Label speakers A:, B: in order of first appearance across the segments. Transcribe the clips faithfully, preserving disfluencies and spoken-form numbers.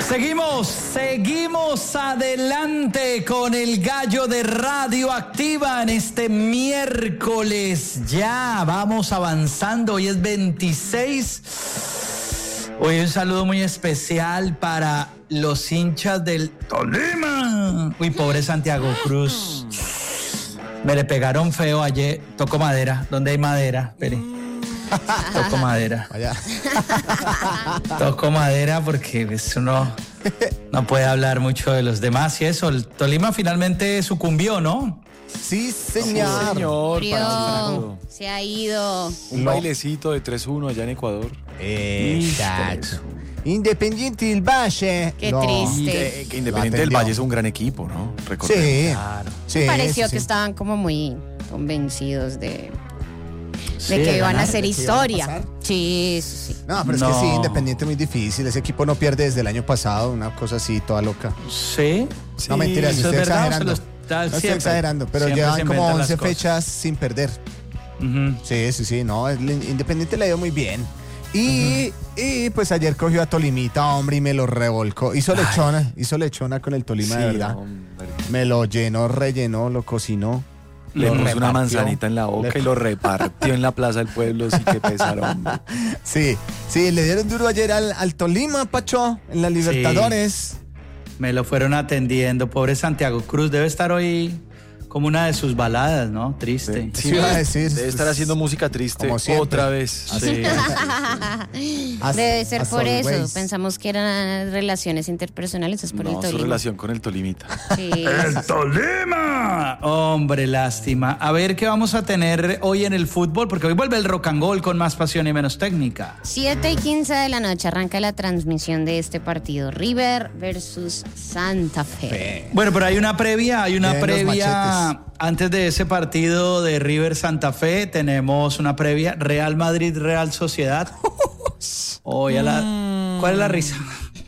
A: Seguimos, seguimos adelante con el gallo de Radioactiva en este miércoles. Ya vamos avanzando, hoy es veintiséis. Hoy un saludo muy especial para los hinchas del Tolima. Uy, pobre Santiago Cruz. Me le pegaron feo ayer. Toco madera. ¿Dónde hay madera? Espere. Toco madera.
B: Allá.
A: Toco madera porque eso no, no puede hablar mucho de los demás y eso. El Tolima finalmente sucumbió, ¿no?
B: Sí, señor.
C: Sí, señor.
D: Frío, se ha ido.
C: Un
B: No.
C: bailecito de tres uno allá en Ecuador.
B: Exacto. Independiente del Valle.
D: Qué
B: No.
D: triste.
C: Eh, que Independiente
B: Lo
C: del
B: atendió.
C: Valle es un gran equipo, ¿no? Recordemos.
B: Sí.
A: Claro.
B: Sí,
D: Pareció
B: sí,
D: que
B: sí.
D: estaban como muy convencidos de,
A: Sí,
D: de que
A: de
D: iban a
A: ganar,
D: hacer
B: de que iban a
D: historia.
B: pasar.
D: Sí, sí, sí.
B: No, pero es
A: No.
B: que sí, Independiente muy difícil. Ese equipo no pierde desde el año pasado, una cosa así, toda loca.
A: Sí.
C: Sí,
B: No, mentira,
A: eso
B: estoy
A: es verdad,
B: exagerando.
A: se lo está-
B: No estoy
A: siempre,
B: exagerando, pero
A: siempre se
B: llevan como
A: inventan las
B: once
A: cosas.
B: fechas sin perder.
A: Ujú.
B: Sí, sí, sí, no, el Independiente le ha ido muy bien. Y, y pues ayer cogió a Tolimita, hombre, y me lo revolcó. Hizo lechona, hizo lechona con el Tolima,
C: Sí,
B: de verdad.
C: hombre.
B: Me lo llenó, rellenó, lo cocinó.
C: Le
B: lo
C: puso una
B: repartió.
C: manzanita en la boca
B: Le-
C: y lo repartió en la Plaza del Pueblo. Sí, que pesaron.
B: Sí, sí, le dieron duro ayer al, al Tolima, Pacho, en la Libertadores.
A: Me lo fueron atendiendo. Pobre Santiago Cruz. Debe estar hoy como una de sus baladas, ¿no? Triste.
B: Sí, iba a decir,
C: Debe estar haciendo música triste
B: como siempre.
C: otra vez.
A: Sí.
B: As-
D: Debe ser
B: as
D: por eso.
B: always.
D: Pensamos que eran relaciones interpersonales, es por el
C: No, su
D: Tolima.
C: relación con el Tolimita.
D: Sí.
A: ¡El Tolima! Hombre, lástima. A ver qué vamos a tener hoy en el fútbol, porque hoy vuelve el rock and roll con más pasión y menos técnica.
D: siete y quince de la noche arranca la transmisión de este partido. River versus Santa Fe.
A: Bueno, pero hay una previa, hay una
B: Vienen los
A: previa.
B: machetes.
A: Antes de ese partido de River Santa Fe, tenemos una previa. Real Madrid, Real Sociedad. Hoy a la. ¿Cuál es la risa?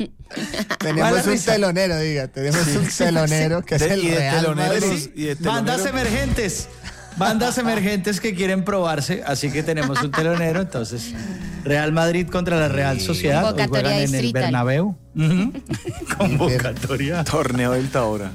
B: Tenemos
A: Mala
B: un
A: risa.
B: telonero, diga, tenemos un telonero que es
C: De-
B: el
C: y de
B: Real
C: teloneros,
B: Madrid.
C: y de
A: Bandas
C: teloneros.
A: emergentes. Bandas emergentes que quieren probarse, así que tenemos un telonero. Entonces, Real Madrid contra la Real Sociedad. Hoy
D: Convocatoria
A: juegan en el
D: distrital.
A: Bernabéu. Ujú. Convocatoria.
C: Torneo Delta ahora.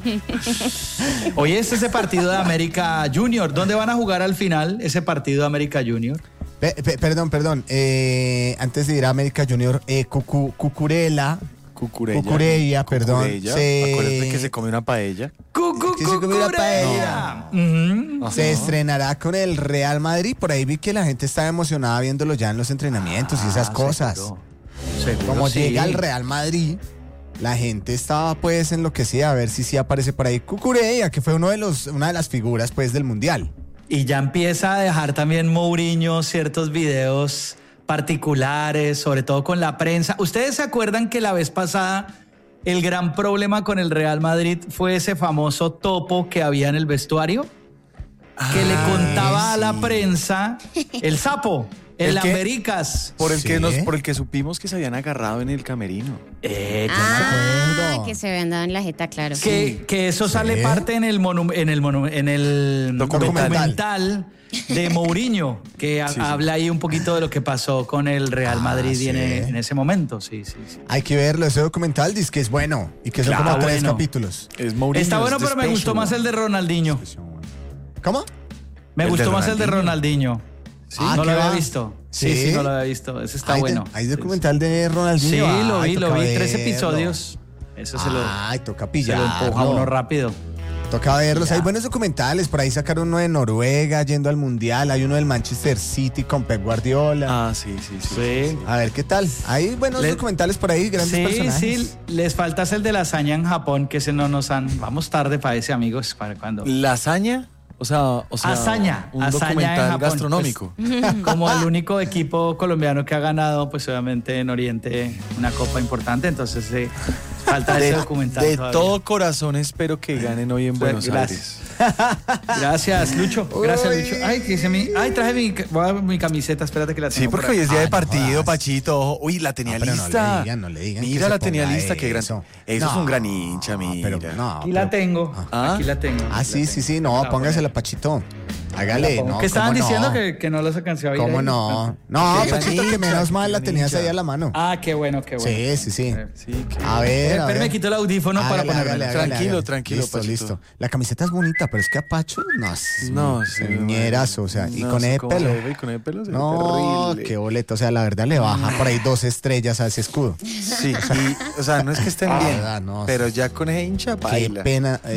A: Hoy es ese partido de América Junior. ¿Dónde van a jugar al final ese partido de América Junior?
B: Pe- pe- perdón, perdón. eh, antes de ir a América Junior, eh, Cucu- Cucurella,
C: Cucurella.
B: Cucurella, perdón.
C: Cucurella.
B: se-
C: Acuérdate que se come una paella.
A: ¡Cucu,
B: Que se comió la
A: Cucurella! Ujú.
B: se estrenará con el Real Madrid. Por ahí vi que la gente estaba emocionada viéndolo ya en los entrenamientos y esas
A: Ah,
B: cosas.
A: seguro. Seguro,
B: Como
A: sí.
B: llega el Real Madrid, la gente estaba pues enloquecida a ver si sí aparece por ahí Cucurella, que fue uno de los, una de las figuras pues del Mundial.
A: Y ya empieza a dejar también Mourinho ciertos videos particulares, sobre todo con la prensa. ¿Ustedes se acuerdan que la vez pasada el gran problema con el Real Madrid fue ese famoso topo que había en el vestuario? Que le contaba a la
B: sí.
A: prensa el sapo, el,
C: ¿El qué?
A: Lambericas.
C: Por el,
B: Sí.
C: que nos, por el que supimos que se habían agarrado en el camerino.
A: Eh,
D: Ah,
B: acuerdo.
D: que se habían dado en la jeta, claro.
A: que, que eso
B: Sí.
A: sale parte en el monu- en el monu- en el
C: Documental.
A: documental de Mourinho, que ha-
C: Sí, sí.
A: habla ahí un poquito de lo que pasó con el Real
B: Ah,
A: Madrid y en,
B: sí.
A: en ese momento. Sí, sí, sí.
B: Hay que verlo, ese documental dice que es bueno y que son
A: Claro,
B: como tres
A: bueno.
B: capítulos.
C: Es Mourinho.
A: Está bueno,
C: es the
A: pero me
C: special
A: gustó más
C: one.
A: el de Ronaldinho.
B: ¿Cómo?
A: Me
C: ¿El de
A: gustó más el de
C: Ronaldinho?
A: Ronaldinho.
C: Sí.
B: Ah,
A: no
B: ¿qué
A: lo había
B: va?
A: visto. Sí, sí,
B: ¿Sí?
A: no lo había visto. Ese está
B: ¿Hay,
A: bueno.
B: de- hay
A: Sí,
B: documental de Ronaldinho?
A: Sí, lo
B: Ay,
A: vi, lo
B: toca
A: vi. Tres
B: verlo.
A: episodios. Eso se lo,
B: Ay, toca
A: se lo
B: pillarlo.
A: empuja a uno rápido.
B: Toca verlos.
A: Ya.
B: Hay buenos documentales. Por ahí sacaron uno de Noruega yendo al Mundial. Hay uno del Manchester City con Pep Guardiola.
C: Ah, sí, sí, sí.
A: Sí.
B: A ver qué tal. Hay buenos
A: Le-
B: documentales por ahí, grandes
A: Sí,
B: personajes.
A: sí, les falta el de la hazaña en Japón, que ese no nos han... Vamos tarde para ese, amigos, para cuando...
C: ¿Lasaña? O sea, o sea
A: Hazaña,
C: un
A: hazaña en
C: documental
A: Japón,
C: gastronómico.
A: pues, como el único equipo colombiano que ha ganado, pues obviamente en Oriente una copa importante, entonces eh, falta ese
C: de
A: documental
C: de
A: todavía.
C: todo corazón espero que ganen hoy en Buenos
A: Gracias.
C: Aires.
A: Gracias, Lucho. Gracias,
B: Uy.
A: Lucho. Ay, que se me... Ay, traje mi, voy a ver mi camiseta, espérate que la tengo.
C: Sí,
A: por
C: porque hoy es
A: acá.
C: día de
B: Ay, no
C: partido,
B: jodas.
C: Pachito. Uy, la tenía
B: No, pero no
C: lista.
B: le digan, no le digan que
C: Mira,
B: se
C: la tenía
B: ponga
C: lista, qué gran.
B: eso.
C: Eso es
B: No,
C: un gran hincha, mira.
B: Pero no.
A: Aquí la
B: pero-
A: tengo.
C: Ah.
A: Aquí la tengo.
B: Ah,
A: aquí
B: sí,
A: la
B: sí,
A: tengo.
B: sí.
A: La
B: No,
A: voy a
B: póngasela,
A: poner.
B: Pachito. Hágale, no.
A: ¿Qué estaban
B: ¿cómo no?
A: diciendo que, que no los alcancé a oír?
B: ¿Cómo
A: ahí?
B: no? No,
C: Qué
B: Pachito, que
C: ninja,
B: menos mal la
C: qué
B: tenías
C: ninja.
B: ahí a la mano.
A: Ah, qué bueno, qué bueno.
B: Sí, sí, sí.
C: Sí, que-
B: A ver, a
A: Pero me
B: ver.
A: quito el audífono para
B: Hágale,
A: ponerlo.
B: hágale, hágale,
C: Tranquilo,
B: hágale.
C: tranquilo,
B: Listo,
C: Pachito.
B: listo. La camiseta es bonita, pero es que a Pacho, no, es
C: No,
B: un
C: sí,
B: ñerazo, o sea, y
C: no
B: con
C: sé
B: ese
C: cómo se
B: pelo.
C: ve, y con ese pelo se ve
B: No,
C: terrible.
B: qué boleto, o sea, la verdad le baja por ahí dos estrellas a ese escudo.
C: Sí, y, o sea, no es que estén
B: Ah,
C: bien,
B: verdad, no,
C: pero
B: sí.
C: ya con ese hincha
B: Qué
C: baila.
B: pena.